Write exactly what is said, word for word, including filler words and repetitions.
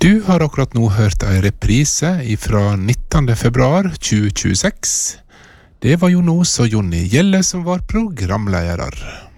Du har akkurat nå hørt en reprise fra nittende februar tjue tjueseks. Det var Jon Os og Jonny Gjelle som var programledere.